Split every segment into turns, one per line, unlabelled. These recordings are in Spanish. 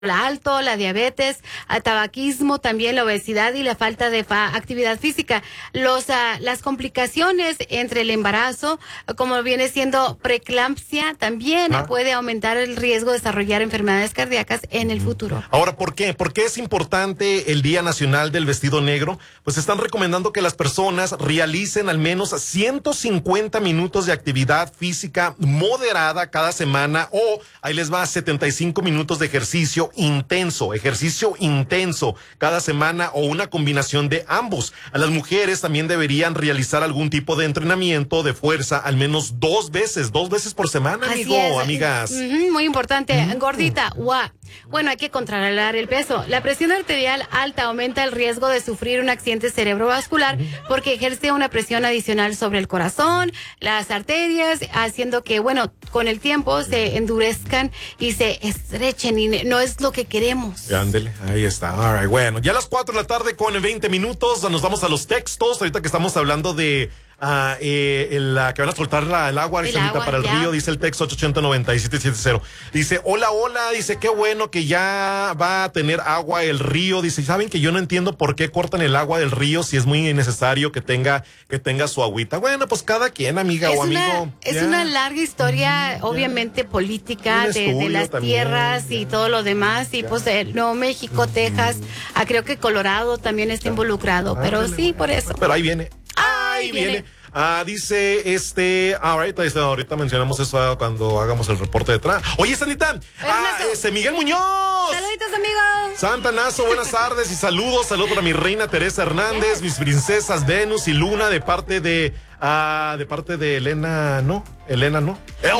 alto, la diabetes, el tabaquismo, también la obesidad y la falta de actividad física. Las complicaciones entre el embarazo, como viene siendo preeclampsia, también puede aumentar el riesgo de desarrollar enfermedades cardíacas en el futuro.
Ahora, ¿por qué? ¿Por qué es importante el Día Nacional del Vestido Negro? Pues están recomendando que las personas realicen al menos 150 minutos de actividad física moderada cada semana, o ahí les va 75 minutos de ejercicio intenso cada semana, o una combinación de ambos. A las mujeres también deberían realizar algún tipo de entrenamiento de fuerza al menos dos veces por semana, amigas.
Muy importante. Gordita, bueno, hay que controlar el peso. La presión arterial alta aumenta el riesgo de sufrir un accidente cerebrovascular porque ejerce una presión adicional sobre el corazón, las arterias, haciendo que, con el tiempo se endurezcan y se estrechen, y no es lo que queremos.
Ándele, ahí está. All right, bueno, ya a las 4 de la tarde con 20 minutos nos vamos a los textos. Ahorita que estamos hablando de que van a soltar el agua para el río, dice el texto 880-9770. Dice, hola, dice, qué bueno que ya va a tener agua el río. Dice, ¿saben que yo no entiendo por qué cortan el agua del río si es muy necesario que tenga su agüita? Bueno, pues cada quien, amiga o amigo.
Es una larga historia, obviamente política, de las tierras y todo lo demás, y pues Nuevo México, Texas, creo que Colorado también está involucrado, pero sí, por eso.
Pero ahí viene. Ahí viene. Dice ahorita mencionamos eso cuando hagamos el reporte de atrás. Oye, Sanita, Miguel Muñoz.
Saluditos, amigos.
Santanazo, buenas tardes y saludos para mi reina Teresa Hernández, mis princesas Venus y Luna, de parte de Elena, ¿no? El enano.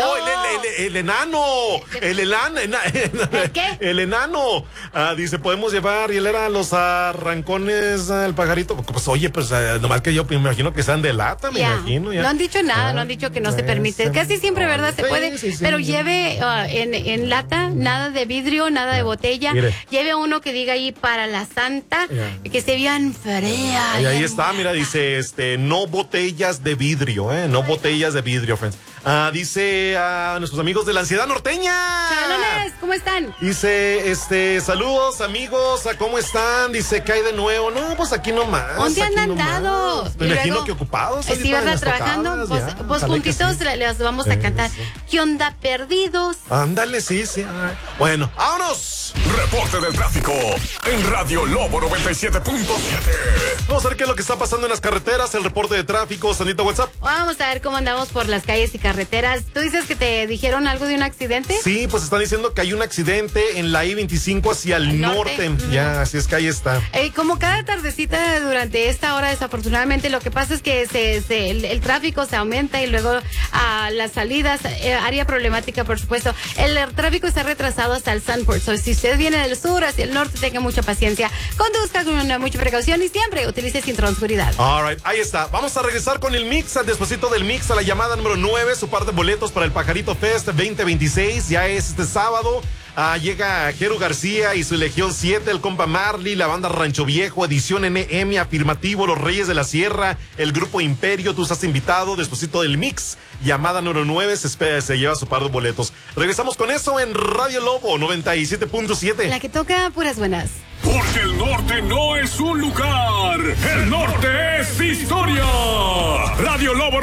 ¿Qué?
El enano. Dice, podemos llevar hielera a los arrancones al pajarito. Pues oye, nomás que yo me imagino que sean de lata, me imagino. Ya.
No han dicho nada, no han dicho que no se permite. Casi siempre, ¿verdad? Se puede, pero lleve en lata, nada de vidrio, nada de botella. Mire. Lleve uno que diga ahí para la santa, que se vean fría.
Y ahí está, mira, dice, no botellas de vidrio, no botellas de vidrio, friends. Dice a nuestros amigos de la Ansiedad Norteña.
Chalones, ¿cómo están?
Dice, saludos amigos, ¿cómo están? Dice, ¿qué hay de nuevo? No, pues aquí nomás.
¿Dónde han andado?
Me imagino que ocupados.
Si vas trabajando, pues juntitos les vamos a cantar. Sí. ¿Qué onda, perdidos?
Ándale, sí. Bueno, ¡vámonos!
Reporte del tráfico en Radio Lobo 97.7.
Vamos a ver qué es lo que está pasando en las carreteras, el reporte de tráfico. Sandita, WhatsApp.
Vamos a ver cómo andamos por las calles y carreteras. ¿Tú dices que te dijeron algo de un accidente?
Sí, pues están diciendo que hay un accidente en la I-25 hacia el norte. Ya, así es que ahí está.
Como cada tardecita durante esta hora, desafortunadamente, lo que pasa es que el tráfico se aumenta y luego las salidas, área problemática, por supuesto. El tráfico está retrasado hasta el Sunport. Si usted viene del sur hacia el norte, tenga mucha paciencia. Conduzca con mucha precaución y siempre utilice cinturón de seguridad.
All right, ahí está. Vamos a regresar con el mix, despuesito del mix, a la llamada número 9, su par de boletos para el Pajarito Fest 2026. Ya es este sábado. Llega Jero García y su Legión 7, el compa Marley, la banda Rancho Viejo, Edición NM, Afirmativo, Los Reyes de la Sierra, el Grupo Imperio. Tú estás invitado despuesito del mix. Llamada número 9, se lleva su par de boletos. Regresamos con eso en Radio Lobo 97.7.
La que toca puras buenas.
Porque el norte no es un lugar, el norte es historia. Radio Lobo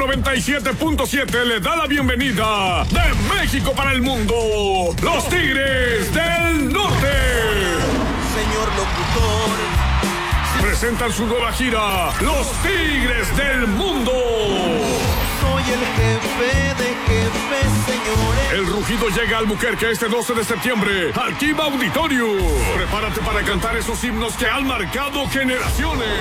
97.7 le da la bienvenida de México para el mundo, los Tigres del Norte.
Señor locutor,
presentan su nueva gira, Los Tigres del Mundo.
Soy el jefe de jefes, señores.
El rugido llega a Albuquerque este 12 de septiembre al Team Auditorium. Prepárate para cantar esos himnos que han marcado generaciones.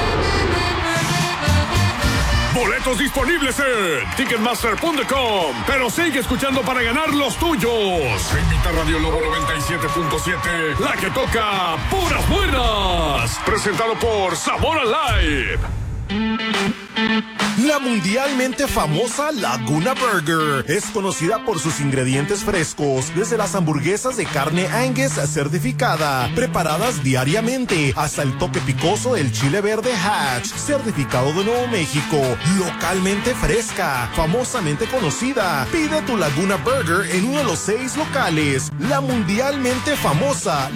Boletos disponibles en Ticketmaster.com. Pero sigue escuchando para ganar los tuyos. Invita Radio Lobo 97.7, la que toca puras buenas. Presentado por Sabor Alive.
La mundialmente famosa Laguna Burger es conocida por sus ingredientes frescos, desde las hamburguesas de carne Angus certificada, preparadas diariamente, hasta el toque picoso del chile verde Hatch, certificado de Nuevo México, localmente fresca, famosamente conocida. Pide tu Laguna Burger en uno de los 6 locales. La mundialmente famosa